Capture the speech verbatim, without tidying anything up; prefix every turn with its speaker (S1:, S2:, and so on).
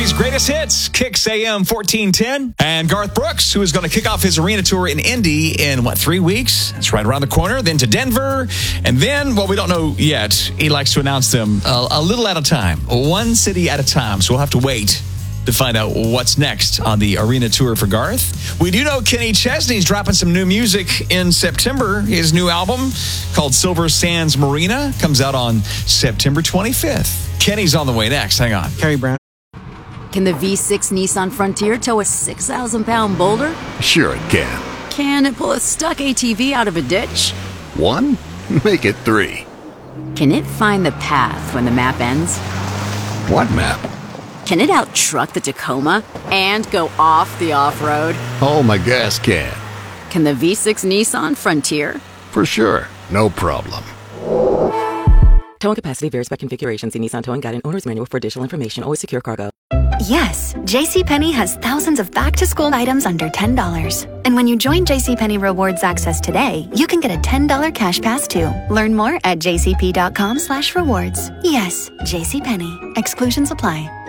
S1: These greatest hits, Kicks A M fourteen ten. And Garth Brooks, who is going to kick off his arena tour in Indy in, what, three weeks? That's right around the corner. Then to Denver. And then, well, we don't know yet. He likes to announce them a, a little at a time, one city at a time. So we'll have to wait to find out what's next on the arena tour for Garth. We do know Kenny Chesney's dropping some new music in September. His new album called Silver Sands Marina comes out on September twenty-fifth. Kenny's on the way next. Hang on.
S2: Carrie Brown.
S3: Can the V six Nissan Frontier tow a six thousand pound boulder?
S4: Sure it can.
S3: Can it pull a stuck A T V out of a ditch?
S4: One? Make it three.
S3: Can it find the path when the map ends?
S4: What map?
S3: Can it out-truck the Tacoma and go off the off-road?
S4: Oh, my gas can.
S3: Can the V six Nissan Frontier?
S4: For sure. No problem.
S5: Towing capacity varies by configuration. See Nissan Towing Guide and Owner's Manual for additional information. Always secure cargo.
S6: Yes, JCPenney has thousands of back-to-school items under ten dollars. And when you join JCPenney Rewards Access today, you can get a ten dollars cash pass too. Learn more at jcp.com slash rewards. Yes, JCPenney. Exclusions apply.